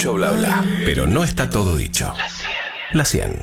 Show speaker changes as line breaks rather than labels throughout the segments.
Mucho bla bla, pero no está todo dicho. La 100.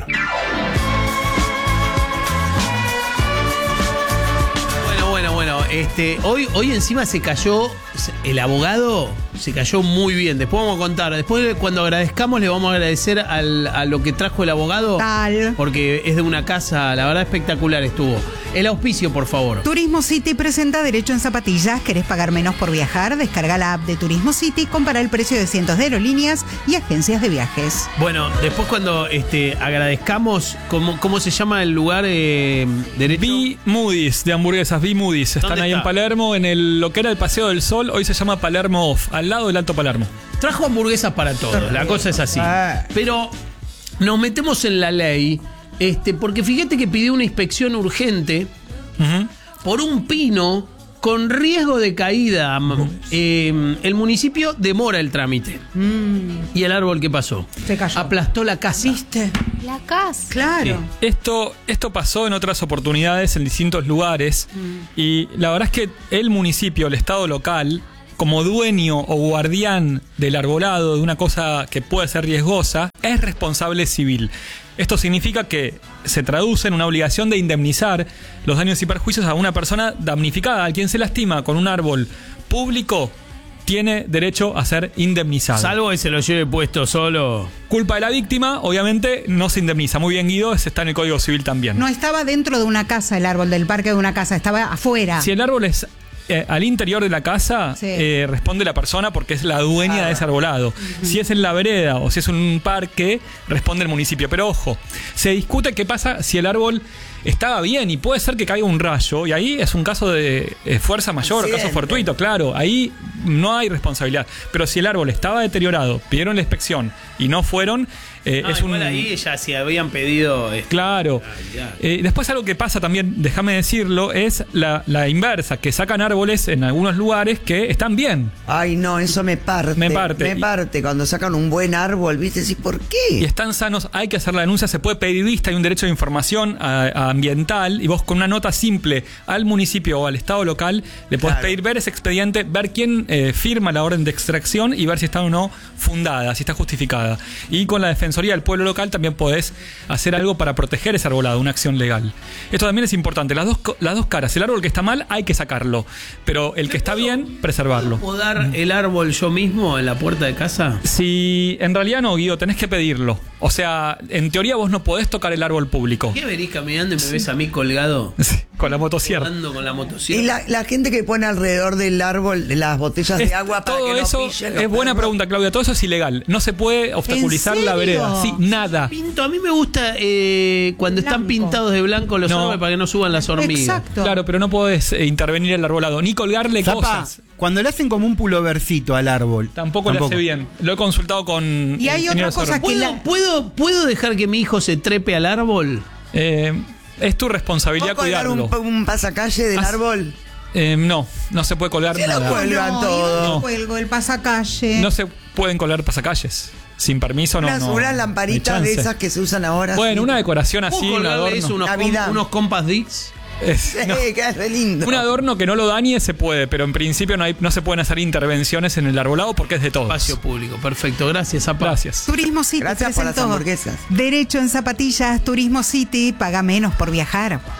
Bueno, hoy encima se cayó, el abogado se cayó muy bien. Después vamos a contar, después cuando agradezcamos le vamos a agradecer a lo que trajo el abogado.
Tal.
Porque es de una casa, la verdad espectacular estuvo. El auspicio, por favor.
Turismo City presenta Derecho en Zapatillas. ¿Querés pagar menos por viajar? Descarga la app de Turismo City, compara el precio de cientos de aerolíneas y agencias de viajes.
Bueno, después cuando agradezcamos, ¿cómo se llama el lugar? Derecho.
B. Moody's, de hamburguesas, B. Moody's. Están ahí en Palermo, en lo que era el Paseo del Sol, hoy se llama Palermo Off, al lado del Alto Palermo.
Trajo hamburguesas para todos, la cosa es así. Pero nos metemos en la ley, porque fíjate que pidió una inspección urgente por un pino con riesgo de caída. El municipio demora el trámite. ¿Y el árbol qué pasó?
Se cayó.
Aplastó la casa.
¿Viste?
La casa.
Claro.
Sí. Esto pasó en otras oportunidades en distintos lugares y la verdad es que el municipio, el estado local, como dueño o guardián del arbolado, de una cosa que puede ser riesgosa, es responsable civil. Esto significa que se traduce en una obligación de indemnizar los daños y perjuicios a una persona damnificada. A quien se lastima con un árbol público tiene derecho a ser indemnizado.
Salvo que se lo lleve puesto solo.
Culpa de la víctima, obviamente, no se indemniza. Muy bien, Guido, ese está en el Código Civil también.
No estaba dentro de una casa el árbol, del parque de una casa, estaba afuera.
Si el árbol es al interior de la casa,
sí,
responde la persona porque es la dueña de ese arbolado. Si es en la vereda o si es en un parque, responde el municipio. Pero ojo, se discute qué pasa si el árbol estaba bien y puede ser que caiga un rayo, y ahí es un caso de fuerza mayor, caso fortuito, claro, ahí no hay responsabilidad. Pero si el árbol estaba deteriorado, pidieron la inspección y no fueron, es un...
ahí ya si habían pedido...
Claro. Después algo que pasa también, déjame decirlo, es la inversa, que sacan árboles en algunos lugares que están bien.
Ay, no, eso me parte. Me parte cuando sacan un buen árbol, ¿viste? ¿Sí, por qué?
Y están sanos, hay que hacer la denuncia, se puede pedir vista, hay un derecho de información ambiental, y vos con una nota simple al municipio o al estado local le podés pedir ver ese expediente, ver quién firma la orden de extracción y ver si está o no fundada, si está justificada. Y con la Defensoría del Pueblo local también podés hacer algo para proteger ese arbolado, una acción legal. Esto también es importante, las dos caras. El árbol que está mal hay que sacarlo, pero el que está bien, preservarlo.
¿Puedo podar el árbol yo mismo en la puerta de casa?
Si en realidad no, Guido, tenés que pedirlo. O sea, en teoría vos no podés tocar el árbol público.
¿Qué venís caminando y me ves a mí colgado?
Con la motosierra.
Con la motosierra.
Y la gente que pone alrededor del árbol las botellas de agua para
todo
que
eso
no pillen
es buena pregunta, Claudia. Todo eso es ilegal. No se puede obstaculizar la vereda. Sí, nada.
A mí me gusta cuando están pintados de blanco los árboles para que no suban las hormigas.
Exacto.
Claro, pero no podés intervenir el arbolado, ni colgarle cosas.
Cuando le hacen como un pulovercito al árbol.
Tampoco le hace bien. Lo he consultado con...
Y hay otra cosa que...
¿Puedo dejar que mi hijo se trepe al árbol?
Es tu responsabilidad cuidarlo.
¿Un pasacalle del árbol?
No se puede colgar nada.
Lo cuelgan todo.
Yo cuelgo el pasacalle.
No se pueden colgar pasacalles. Sin permiso,
unas lamparitas de esas que se usan ahora.
Bueno, una decoración así, un adorno.
Unos Compass Dix.
Queda re lindo.
Un adorno que no lo dañe se puede, pero en principio no se pueden hacer intervenciones en el arbolado porque es de todos.
Espacio público, perfecto. Gracias, Apa.
Gracias.
Turismo City
Gracias por las
presentó
hamburguesas.
Derecho en Zapatillas. Turismo City, paga menos por viajar.